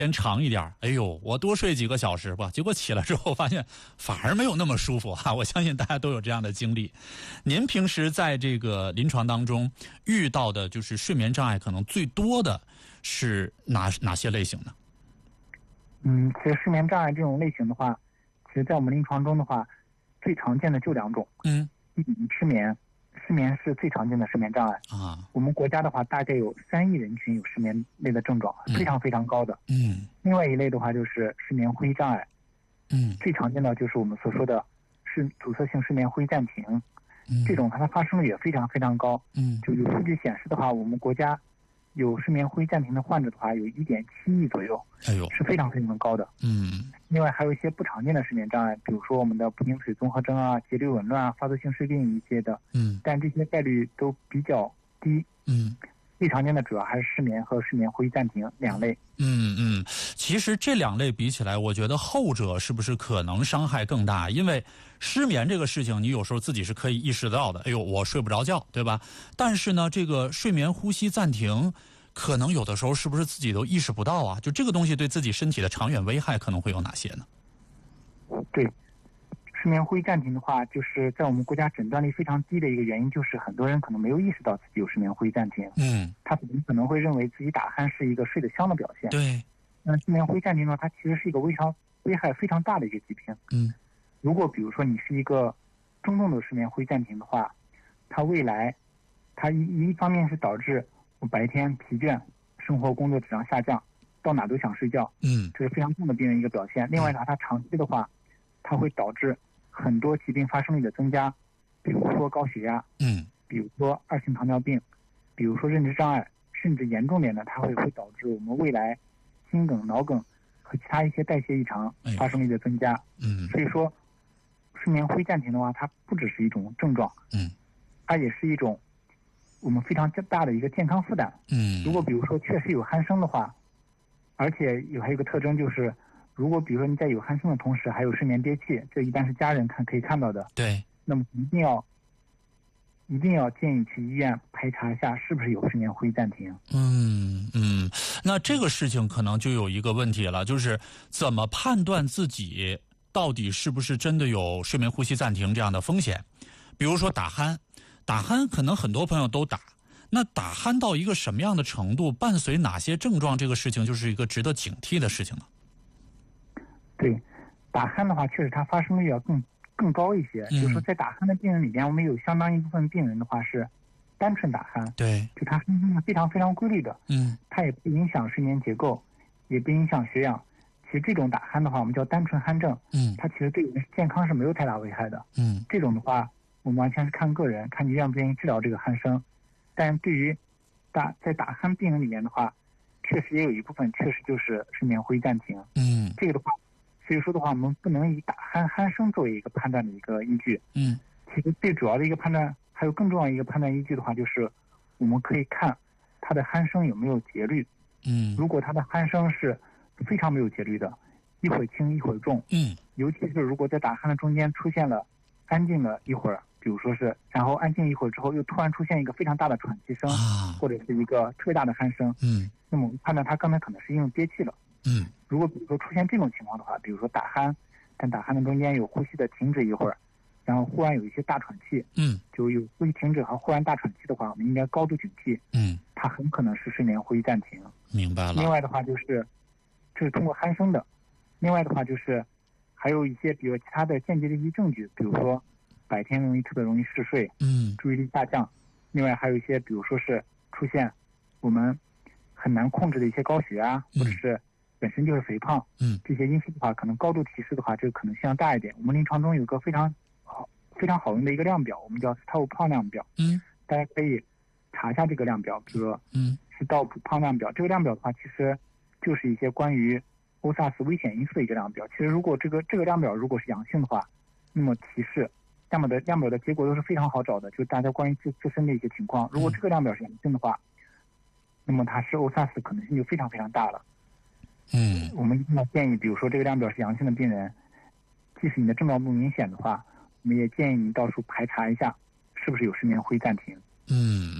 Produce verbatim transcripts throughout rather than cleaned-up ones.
间长一点，哎呦，我多睡几个小时吧，结果起来之后发现反而没有那么舒服啊！我相信大家都有这样的经历。您平时在这个临床当中遇到的就是睡眠障碍可能最多的是哪哪些类型呢？ 嗯，其实睡眠障碍这种类型的话，其实在我们临床中的话，最常见的就两种。 嗯， 一种失眠，失眠是最常见的睡眠障碍啊。 我们国家的话，大概有三亿人群有失眠类的症状， 嗯、 非常非常高的。 嗯。 另外一类的话就是失眠呼吸障碍。 嗯。 最常见的就是我们所说的是阻塞性失眠呼吸暂停。 嗯。 这种它的发生率也非常非常高。 嗯。 就有数据显示的话，我们国家有失眠呼吸暂停的患者的话，有一点七亿左右。 哎呦， 是非常非常高的。 嗯。 另外还有一些不常见的失眠障碍，比如说我们的不定水综合征啊、节律紊乱啊、发作性睡病一些的。 嗯。 但这些概率都比较低。 嗯。 最常见的主要还是失眠和失眠呼吸暂停两类。 嗯嗯，其实这两类比起来，我觉得后者是不是可能伤害更大？因为失眠这个事情，你有时候自己是可以意识到的。哎呦，我睡不着觉，对吧？但是呢，这个睡眠呼吸暂停，可能有的时候是不是自己都意识不到啊？就这个东西对自己身体的长远危害可能会有哪些呢？ 对。失眠呼吸暂停的话，就是在我们国家诊断率非常低的一个原因，就是很多人可能没有意识到自己有失眠呼吸暂停。 嗯， 他可能会认为自己打鼾是一个睡得香的表现。 对。 那失眠呼吸暂停呢，它其实是一个危伤危害非常大的一个疾病。 嗯， 如果比如说你是一个中重度失眠呼吸暂停的话，它未来它一一方面是导致我白天疲倦，生活工作质量下降，到哪都想睡觉。 嗯， 这是非常重的病人一个表现。另外呢，它长期的话，它会导致很多疾病发生率的增加，比如说高血压， 嗯， 比如说二型糖尿病，比如说认知障碍，甚至严重点的，它会会导致我们未来心梗、脑梗和其他一些代谢异常发生率的增加。 嗯， 所以说，睡眠呼吸暂停的话，它不只是一种症状， 嗯， 它也是一种我们非常大的一个健康负担。 嗯， 如果比如说确实有鼾声的话，而且有还有一个特征就是。如果比如说你在有鼾声的同时还有睡眠憋气，这一般是家人看可以看到的。 对。 那么一定要一定要建议去医院排查一下是不是有睡眠呼吸暂停。 嗯嗯，那这个事情可能就有一个问题了，就是怎么判断自己到底是不是真的有睡眠呼吸暂停这样的风险？比如说打鼾，打鼾可能很多朋友都打，那打鼾到一个什么样的程度，伴随哪些症状，这个事情就是一个值得警惕的事情了。 对，打鼾的话，确实它发生率要更更高一些。嗯、就是说，在打鼾的病人里边，我们有相当一部分病人的话是单纯打鼾， 对， 就它声音是非常非常规律的， 嗯， 它也不影响睡眠结构，也不影响血氧。其实这种打鼾的话，我们叫单纯鼾症，嗯，它其实对人健康是没有太大危害的，嗯，这种的话，我们完全是看个人，看你愿不愿意治疗这个鼾声。但对于打在打鼾病人里面的话，确实也有一部分确实就是睡眠呼吸暂停，嗯，这个的话。所以说的话，我们不能以打鼾鼾声作为一个判断的一个依据。嗯，其实最主要的一个判断，还有更重要一个判断依据的话，就是我们可以看它的鼾声有没有节律。嗯，如果它的鼾声是非常没有节律的，一会儿轻一会儿重。嗯，尤其是如果在打鼾的中间出现了安静了一会儿，比如说是，然后安静一会儿之后又突然出现一个非常大的喘气声，啊、或者是一个特别大的鼾声。嗯，那么我们判断它刚才可能是因为憋气了。嗯，如果比如说出现这种情况的话，比如说打鼾，但打鼾的中间有呼吸的停止一会儿，然后忽然有一些大喘气，嗯，就有呼吸停止和忽然大喘气的话，我们应该高度警惕，嗯，它很可能是睡眠呼吸暂停。 明白了。 另外的话就是，这是通过鼾声的。另外的话就是，还有一些比如其他的间接的一些证据，比如说白天容易特别容易嗜睡，嗯，注意力下降。另外还有一些比如说是出现我们很难控制的一些高血压，或者是本身就是肥胖，嗯，这些因素的话，可能高度提示的话，这个可能性要大一点。我们临床中有个非常好、非常好用的一个量表，我们叫斯道普胖量表，嗯，大家可以查一下这个量表，比如说，嗯，斯道普胖量表。这个量表的话，其实就是一些关于欧萨斯危险因素的一个量表。其实如果这个这个量表如果是阳性的话，那么提示量表的量表的结果都是非常好找的，就是大家关于自自身的一些情况。如果这个量表是阳性的话，那么它是欧萨斯可能性就非常非常大了。嗯，我们一定要建议，比如说这个量表是阳性的病人，即使你的症状不明显的话，我们也建议你到时候排查一下，是不是有睡眠呼吸暂停。 嗯嗯，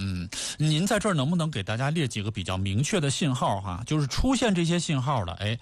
您在这儿能不能给大家列几个比较明确的信号哈？就是出现这些信号的，哎，